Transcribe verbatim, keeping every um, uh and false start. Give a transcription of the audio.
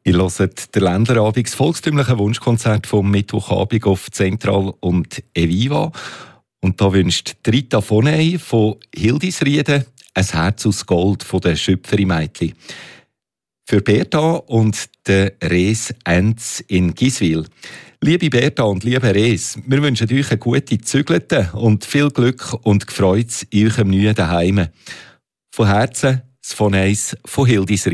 Ihr hört den Ländlerabend, das volkstümliche Wunschkonzert vom Mittwochabend auf Zentral und Eviva. Und da wünscht Rita Voney von Hildisrieden ein Herz aus Gold von den Schöpferi-Mädchen. Für Berta und den Res Enz in Giswil. Liebe Berta und liebe Res, wir wünschen euch eine gute Zügelte und viel Glück und Gefreut in eurem neuen Daheim. Von Herzen, das Voney von Hildisrieden.